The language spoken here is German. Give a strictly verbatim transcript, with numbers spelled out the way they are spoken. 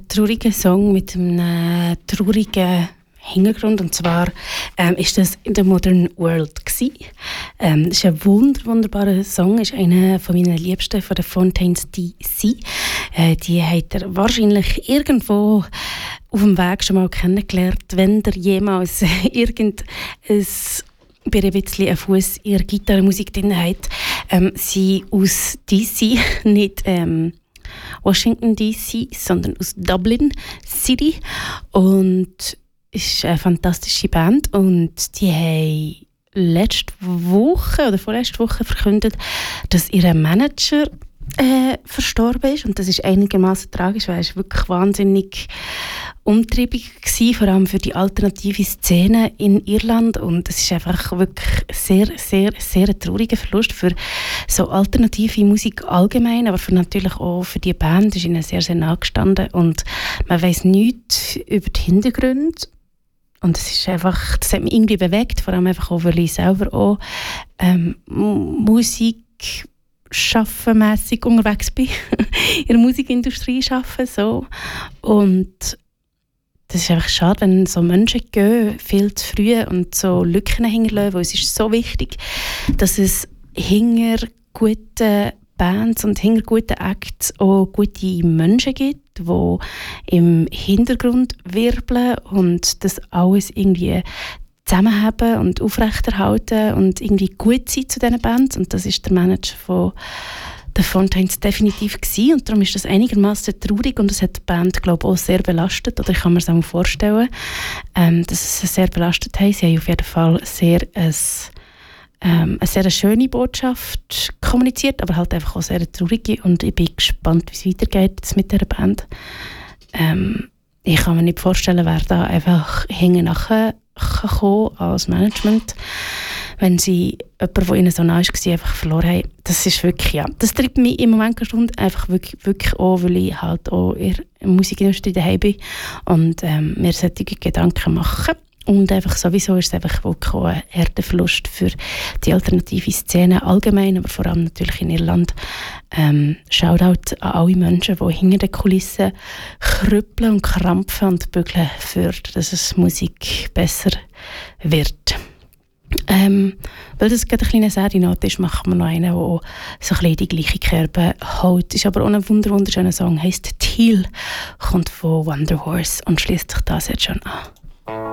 trauriger Song mit einem traurigen Hintergrund. Und zwar ähm, ist das «In the Modern World» gsi. Ähm, das ist ein wunder, wunderbarer Song, ist einer von meinen Liebsten von den Fontaines D C. Äh, die habt ihr wahrscheinlich irgendwo auf dem Weg schon mal kennengelernt, wenn ihr jemals irgendein bei ein bisschen einen Fuß in der Gitarrenmusik drin habt. Ähm, sie aus D C, nicht ähm, Washington D C, sondern aus Dublin City. Und es ist eine fantastische Band und die haben letzte Woche oder vorletzte Woche verkündet, dass ihr Manager äh, verstorben ist. Und das ist einigermaßen tragisch, weil es wirklich wahnsinnig umtriebig war, vor allem für die alternative Szene in Irland. Und es ist einfach wirklich sehr, sehr, sehr ein trauriger Verlust für so alternative Musik allgemein, aber für natürlich auch für die Band ist ihnen sehr, sehr nahe gestanden. Und man weiss nichts über die Hintergründe. Und es ist einfach, das hat mich irgendwie bewegt, vor allem einfach auch, weil ich selber auch ähm, Musik schaffenmässig unterwegs bin, in der Musikindustrie arbeite, so. Und das ist einfach schade, wenn so Menschen gehen, viel zu früh und so Lücken hinterlassen, weil es ist so wichtig, dass es hinter guten Bands und hinter guten Acts auch gute Menschen gibt, die im Hintergrund wirbeln und das alles irgendwie zusammenhaben und aufrechterhalten und irgendwie gut sein zu diesen Bands. Und das ist der Manager von der Fontaines definitiv gewesen. Und darum ist das einigermaßen traurig und das hat die Band, glaube ich, auch sehr belastet. Oder ich kann mir das auch vorstellen, ähm, dass sie sehr belastet haben. Sie haben auf jeden Fall sehr ein Ähm, eine sehr schöne Botschaft kommuniziert, aber halt einfach auch sehr traurige. Und ich bin gespannt, wie es weitergeht jetzt mit dieser Band. Ähm, ich kann mir nicht vorstellen, wer da einfach hinten nachher kann kommen als Management, wenn sie jemanden, der ihnen so nah war, einfach verloren haben. Das ist wirklich, ja, das treibt mich im Moment gesund einfach wirklich, wirklich auch, weil ich halt auch in der Musikindustrie daheim bin und ähm, mir solche Gedanken machen. Und einfach sowieso ist es einfach wirklich auch ein harter Verlust für die alternative Szene allgemein, aber vor allem natürlich in Irland. Ähm, Shoutout an alle Menschen, die hinter den Kulissen krüppeln und krampfen und bügeln, für dass es Musik besser wird. Ähm, weil das gerade eine kleine Seriennote ist, machen wir noch einen, der so ein bisschen die gleiche Kerbe hält. Ist aber auch ein wunder wunderschöner Song, heisst «Teal», kommt von Wonder Horse und schließt sich das jetzt schon an.